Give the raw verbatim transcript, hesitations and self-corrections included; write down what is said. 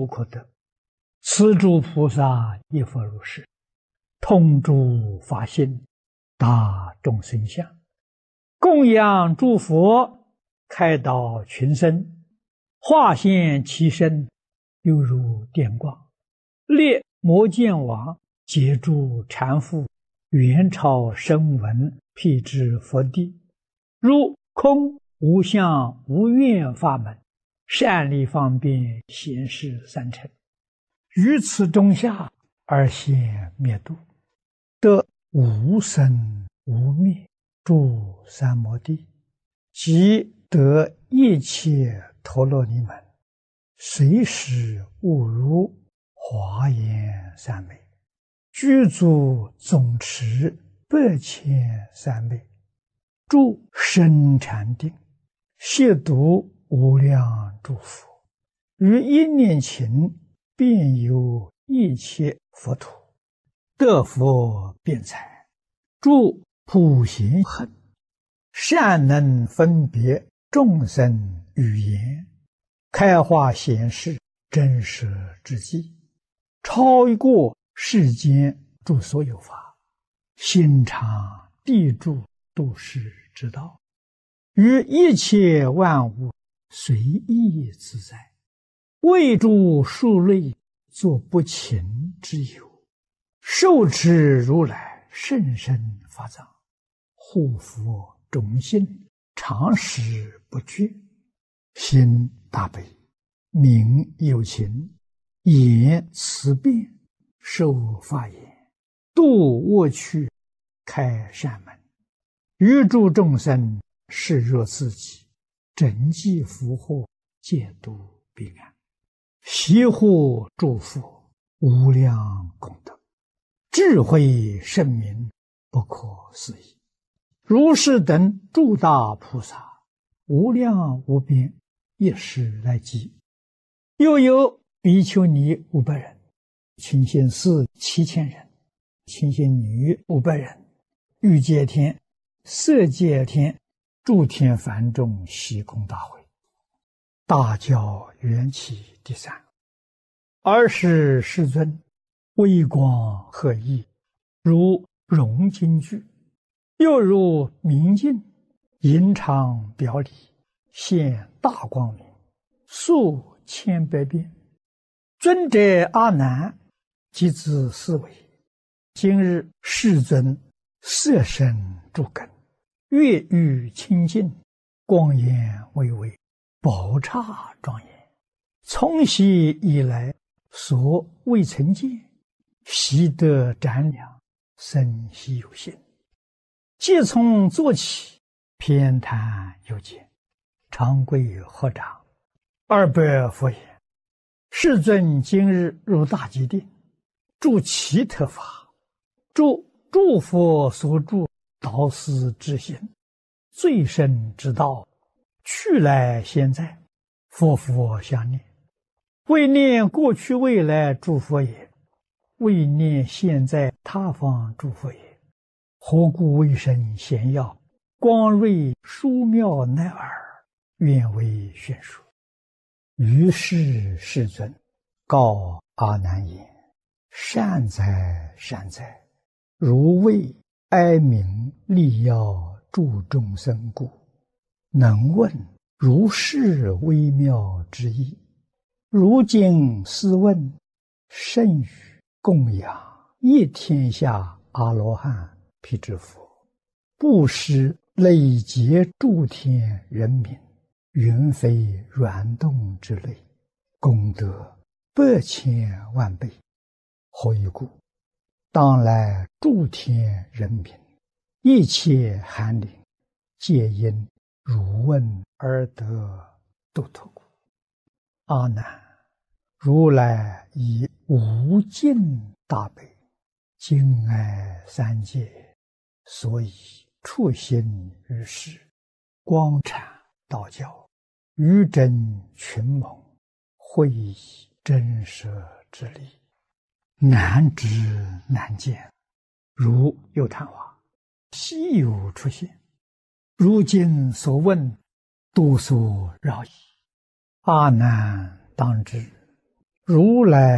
可得。此诸菩萨亦复如是，通诸法性，达众生相，供养诸佛，开导群生，化现其身，犹如电光，列摩见王，解诸缠缚，元超声闻，辟支佛地，如空无相无愿法门，善利方便显示三乘，于此中下而现灭度，得无生无灭诸三摩地，即得一切陀罗尼门，随时悟如华严三昧，具足总持百千三昧，住深禅定，亵渎无量诸佛，于一念頃遍游一切佛土，得佛辩才，住普贤行，善能分别众生语言，开化显示真实之际，超过世间诸所有法，心常地住度世之道，于一切万物随意自在，为诸数类作不勤之有，受持如来甚深法藏，护佛种心，常时不绝，心大悲，名有情，言辞辩，受法言，度恶趣，开善门，于诸众生视若自己，整济福祸，戒度彼岸，悉护诸佛，无量功德，智慧圣明，不可思议。如是等诸大菩萨，无量无边，一时来集。又有比丘尼五百人，清心寺七千人，清心女五百人，欲界天、色界天、诸天梵众悉空大会，大教缘起第三。尔时世尊微光赫熠，如融金具，又如明镜，银常表里，现大光明，数千百变。尊者阿难即自思维，今日世尊色身诸根，月欲清净，光颜巍巍，宝刹庄严，从昔以来所未曾见，悉得瞻仰，生悉有心。即从坐起，偏袒右肩，长跪合掌，二百佛言：世尊今日入大吉定，住其特法，住诸佛所住导师之心，最深之道，去来现在，佛佛相念，为念过去未来诸佛也，为念现在他方诸佛也。何故为生贤要，光瑞殊妙乃尔，愿为宣说。于是世尊告阿难言：善哉善哉，如为哀鸣利要助众生故，能问如是微妙之意。如今思问，甚于供养一天下阿罗汉辟支佛，布施累劫诸天人民，云飞软动之类，功德百千万倍。何以故？当来诸天人民，一切寒灵，皆因汝问而得度脱故。阿难，如来以无尽大悲，敬爱三界，所以处心于世，光阐道教，于真群蒙，会以真实之理，难知难见，如有昙花，稀有出现。如今所问，多所扰矣。阿难当知， 如来